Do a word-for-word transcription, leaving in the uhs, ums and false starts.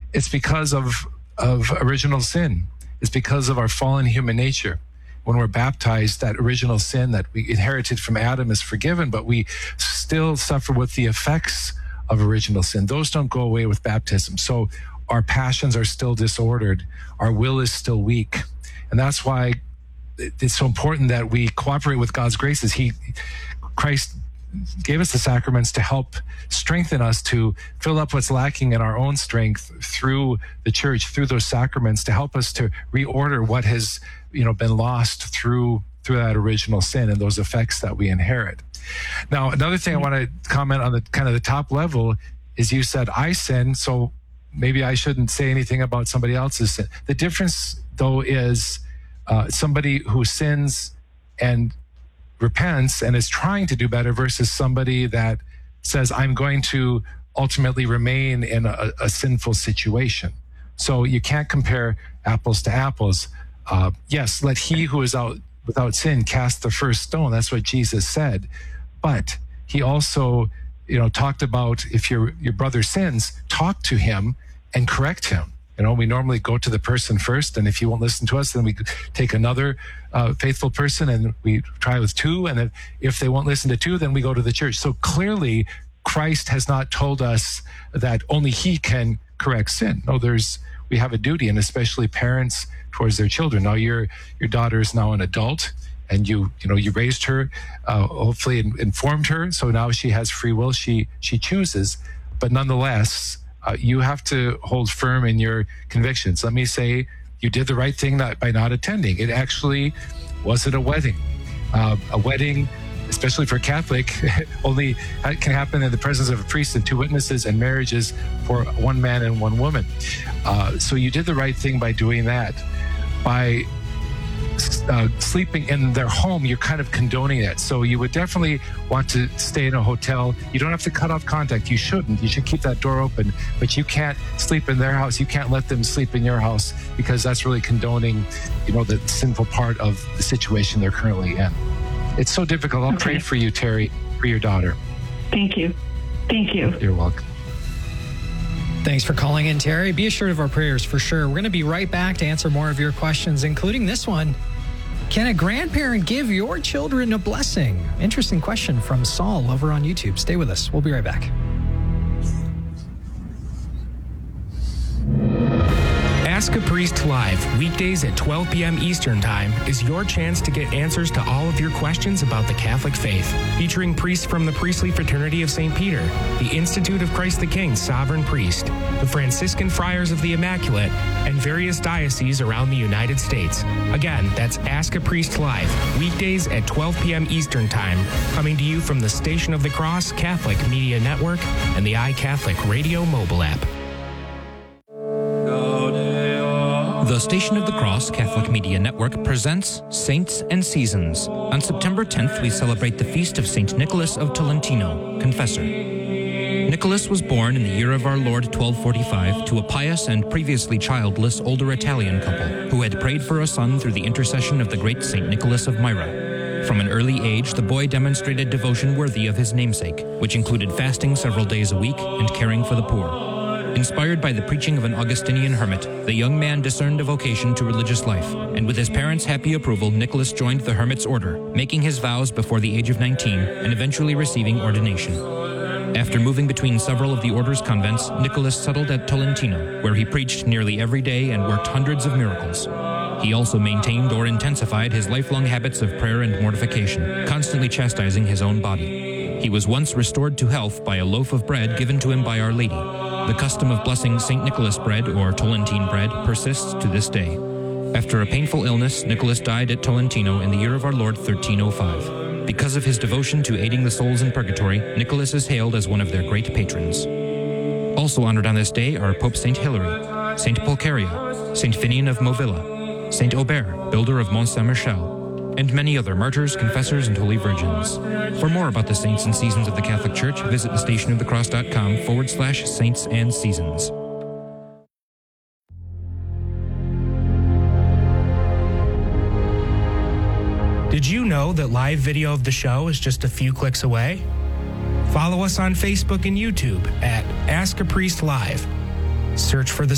It's because of, of original sin. It's because of our fallen human nature. When we're baptized, that original sin that we inherited from Adam is forgiven, but we still suffer with the effects of original sin. Those don't go away with baptism. So our passions are still disordered. Our will is still weak. And that's why it's so important that we cooperate with God's graces. He, Christ gave us the sacraments to help strengthen us to fill up what's lacking in our own strength through the church, through those sacraments, to help us to reorder what has, you know, been lost through through that original sin and those effects that we inherit. Now, another thing I want to comment on the kind of the top level is you said, I sin, so maybe I shouldn't say anything about somebody else's sin. The difference, though, is uh, somebody who sins and repents and is trying to do better versus somebody that says, I'm going to ultimately remain in a, a sinful situation. So you can't compare apples to apples. Uh, yes, let he who is out without sin cast the first stone. That's what Jesus said. But he also, you know, talked about if your your brother sins, talk to him and correct him. You know, we normally go to the person first, and if he won't listen to us, then we take another uh, faithful person, and we try with two. And if, if they won't listen to two, then we go to the church. So clearly, Christ has not told us that only he can correct sin. No, there's we have a duty, and especially parents towards their children. Now, your your daughter is now an adult, and you you know you raised her, uh, hopefully in, informed her, so now she has free will. She she chooses, but nonetheless. Uh, you have to hold firm in your convictions. Let me say you did the right thing not, by not attending. It actually wasn't a wedding. Uh, a wedding, especially for Catholic, only can happen in the presence of a priest and two witnesses, and marriages for one man and one woman. Uh, so you did the right thing by doing that. By Uh, sleeping in their home, you're kind of condoning it. So you would definitely want to stay in a hotel. You don't have to cut off contact. You shouldn't. You should keep that door open. But you can't sleep in their house. You can't let them sleep in your house, because that's really condoning, you know, the sinful part of the situation they're currently in. It's so difficult. I'll okay. pray for you, Terry, for your daughter. Thank you. Thank you. You're welcome. Thanks for calling in, Terry. Be assured of our prayers for sure. We're going to be right back to answer more of your questions, including this one. Can a grandparent give your children a blessing? Interesting question from Saul over on YouTube. Stay with us. We'll be right back. Ask a Priest Live, weekdays at twelve p.m. Eastern Time, is your chance to get answers to all of your questions about the Catholic faith. Featuring priests from the Priestly Fraternity of Saint Peter, the Institute of Christ the King Sovereign Priest, the Franciscan Friars of the Immaculate, and various dioceses around the United States. Again, that's Ask a Priest Live, weekdays at twelve p.m. Eastern Time, coming to you from the Station of the Cross Catholic Media Network and the iCatholic Radio mobile app. The Station of the Cross Catholic Media Network presents Saints and Seasons. On September tenth, we celebrate the feast of Saint Nicholas of Tolentino, Confessor. Nicholas was born in the year of our Lord twelve forty-five to a pious and previously childless older Italian couple who had prayed for a son through the intercession of the great Saint Nicholas of Myra. From an early age, the boy demonstrated devotion worthy of his namesake, which included fasting several days a week and caring for the poor. Inspired by the preaching of an Augustinian hermit, the young man discerned a vocation to religious life, and with his parents' happy approval, Nicholas joined the hermit's order, making his vows before the age of nineteen and eventually receiving ordination. After moving between several of the order's convents, Nicholas settled at Tolentino, where he preached nearly every day and worked hundreds of miracles. He also maintained or intensified his lifelong habits of prayer and mortification, constantly chastising his own body. He was once restored to health by a loaf of bread given to him by Our Lady. The custom of blessing Saint Nicholas bread, or Tolentine bread, persists to this day. After a painful illness, Nicholas died at Tolentino in the year of our Lord thirteen oh five. Because of his devotion to aiding the souls in purgatory, Nicholas is hailed as one of their great patrons. Also honored on this day are Pope Saint Hilary, Saint Pulcheria, Saint Finian of Movilla, Saint Aubert, builder of Mont Saint-Michel, and many other martyrs, confessors, and holy virgins. For more about the saints and seasons of the Catholic Church, visit thestationofthecross.com forward slash saints and seasons. Did you know that live video of the show is just a few clicks away? Follow us on Facebook and YouTube at Ask a Priest Live. Search for the